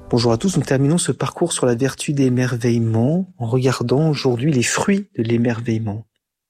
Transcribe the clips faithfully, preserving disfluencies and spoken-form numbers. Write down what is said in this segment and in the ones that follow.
Bonjour à tous, nous terminons ce parcours sur la vertu de l'émerveillement en regardant aujourd'hui les fruits de l'émerveillement.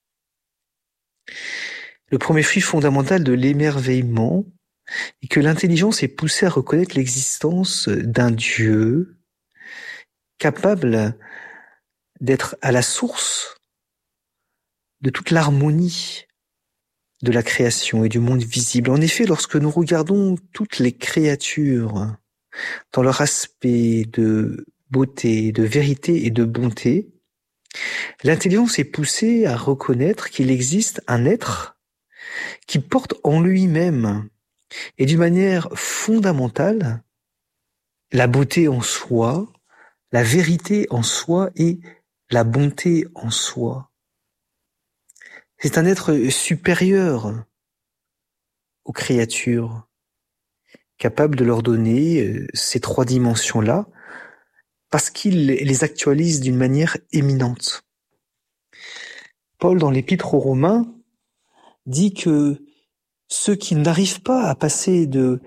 Le premier fruit fondamental de l'émerveillement est que l'intelligence est poussée à reconnaître l'existence d'un Dieu capable d'être à la source de toute l'harmonie de la création et du monde visible. En effet, lorsque nous regardons toutes les créatures dans leur aspect de beauté, de vérité et de bonté, l'intelligence est poussée à reconnaître qu'il existe un être qui porte en lui-même et d'une manière fondamentale la beauté en soi, la vérité en soi et la bonté en soi. C'est un être supérieur aux créatures, capable de leur donner ces trois dimensions-là, parce qu'il les actualise d'une manière éminente. Paul, dans l'Épître aux Romains, dit que ceux qui n'arrivent pas à passer de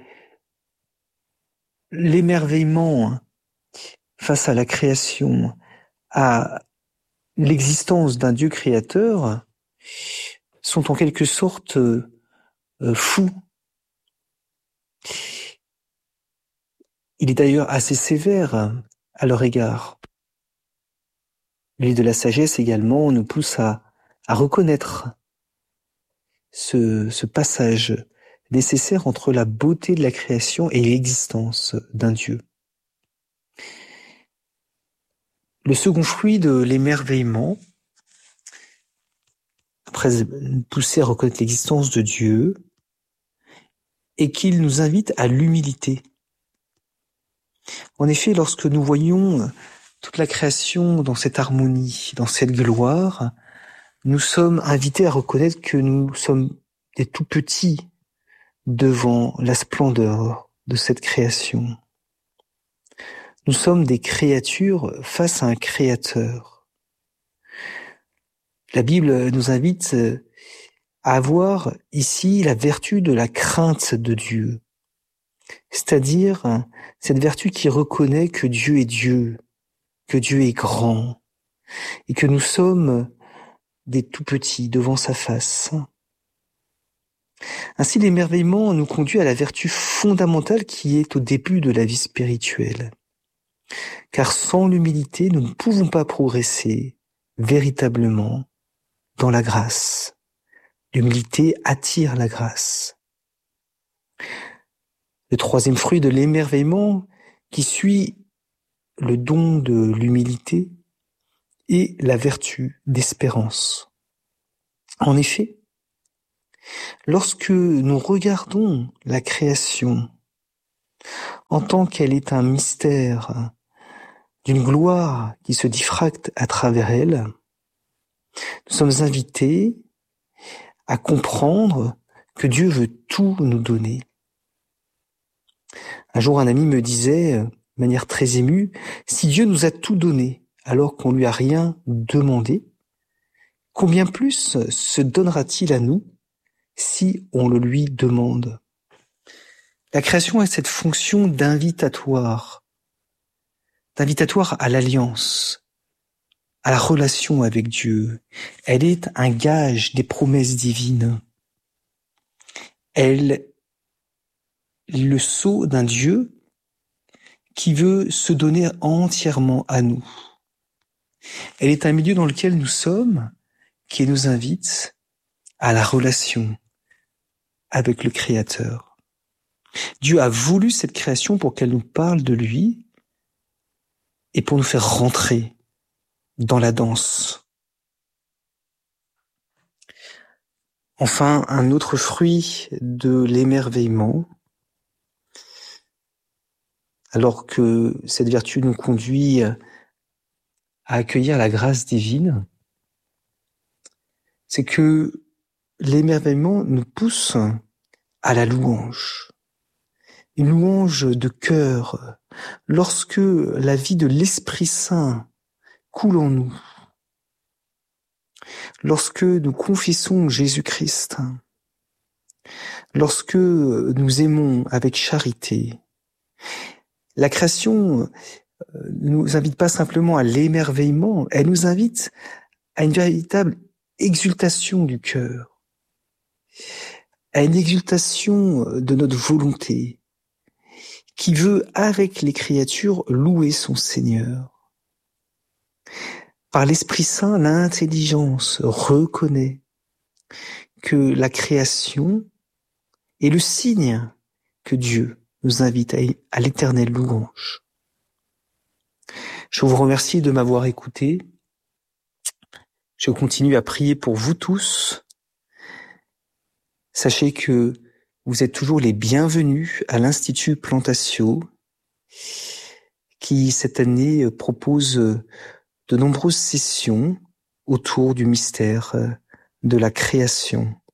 l'émerveillement face à la création à l'existence d'un Dieu créateur sont en quelque sorte euh, fous. Il est d'ailleurs assez sévère à leur égard. Le livre de la sagesse également nous pousse à, à reconnaître ce, ce passage nécessaire entre la beauté de la création et l'existence d'un Dieu. Le second fruit de l'émerveillement, après nous pousser à reconnaître l'existence de Dieu, est qu'il nous invite à l'humilité. En effet, lorsque nous voyons toute la création dans cette harmonie, dans cette gloire, nous sommes invités à reconnaître que nous sommes des tout petits devant la splendeur de cette création. Nous sommes des créatures face à un créateur. La Bible nous invite à avoir ici la vertu de la crainte de Dieu, c'est-à-dire cette vertu qui reconnaît que Dieu est Dieu, que Dieu est grand, et que nous sommes des tout petits devant sa face. Ainsi, l'émerveillement nous conduit à la vertu fondamentale qui est au début de la vie spirituelle. Car sans l'humilité, nous ne pouvons pas progresser véritablement dans la grâce. L'humilité attire la grâce. Le troisième fruit de l'émerveillement qui suit le don de l'humilité est la vertu d'espérance. En effet, lorsque nous regardons la création en tant qu'elle est un mystère d'une gloire qui se diffracte à travers elle, nous sommes invités à comprendre que Dieu veut tout nous donner. Un jour, un ami me disait, de manière très émue, si Dieu nous a tout donné alors qu'on lui a rien demandé, combien plus se donnera-t-il à nous si on le lui demande? La création a cette fonction d'invitatoire, d'invitatoire à l'alliance, à la relation avec Dieu. Elle est un gage des promesses divines. Elle est le sceau d'un Dieu qui veut se donner entièrement à nous. Elle est un milieu dans lequel nous sommes, qui nous invite à la relation avec le Créateur. Dieu a voulu cette création pour qu'elle nous parle de lui et pour nous faire rentrer dans la danse. Enfin, un autre fruit de l'émerveillement, alors que cette vertu nous conduit à accueillir la grâce divine, c'est que l'émerveillement nous pousse à la louange. Une louange de cœur, lorsque la vie de l'Esprit Saint coule en nous, lorsque nous confessons Jésus-Christ, lorsque nous aimons avec charité, La création ne nous invite pas simplement à l'émerveillement, elle nous invite à une véritable exultation du cœur, à une exultation de notre volonté, qui veut, avec les créatures, louer son Seigneur. Par l'Esprit Saint, l'intelligence reconnaît que la création est le signe que Dieu nous invite à l'éternelle louange. Je vous remercie de m'avoir écouté. Je continue à prier pour vous tous. Sachez que vous êtes toujours les bienvenus à l'Institut Plantatio, qui cette année propose de nombreuses sessions autour du mystère de la création.